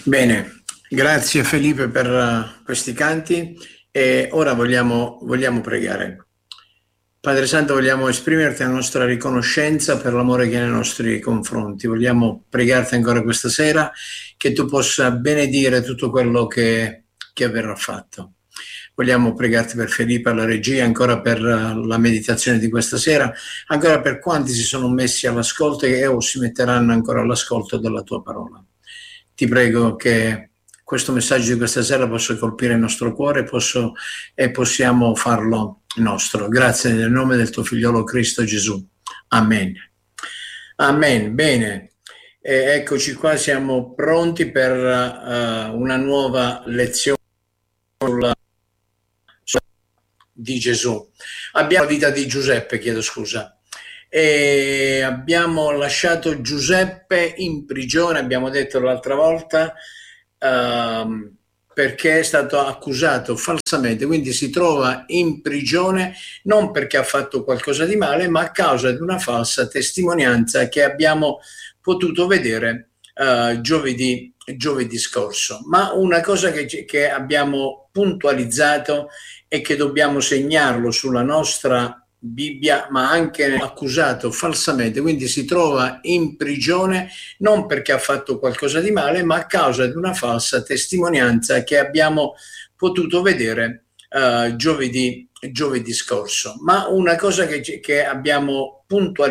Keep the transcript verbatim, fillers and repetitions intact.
Bene, grazie Felipe per uh, questi canti e ora vogliamo, vogliamo pregare. Padre Santo, vogliamo esprimerti la nostra riconoscenza per l'amore che hai nei nostri confronti. Vogliamo pregarti ancora questa sera che tu possa benedire tutto quello che, che verrà fatto. Vogliamo pregarti per Felipe alla regia, ancora per la meditazione di questa sera, ancora per quanti si sono messi all'ascolto e o si metteranno ancora all'ascolto della tua parola. Ti prego che questo messaggio di questa sera possa colpire il nostro cuore posso, e possiamo farlo nostro. Grazie nel nome del tuo figliolo Cristo Gesù. Amen. Amen. Bene. E eccoci qua, siamo pronti per uh, una nuova lezione sulla, sulla, di Gesù. Abbiamo la vita di Giuseppe, chiedo scusa. E abbiamo lasciato Giuseppe in prigione, abbiamo detto l'altra volta, uh, perché è stato accusato falsamente, quindi si trova in prigione non perché ha fatto qualcosa di male, ma a causa di una falsa testimonianza che abbiamo potuto vedere uh, giovedì, giovedì scorso. Ma una cosa che, che abbiamo puntualizzato e che dobbiamo segnarlo sulla nostra Bibbia, ma anche accusato falsamente, quindi si trova in prigione non perché ha fatto qualcosa di male, ma a causa di una falsa testimonianza che abbiamo potuto vedere uh, giovedì, giovedì scorso. Ma una cosa che, che abbiamo puntualizzato